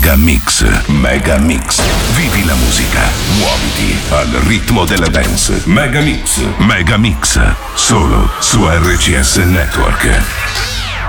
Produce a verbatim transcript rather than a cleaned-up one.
Mega Mix, Mega Mix. Vivi la musica, muoviti al ritmo della dance. Mega Mix, Mega Mix, solo su R C S Network.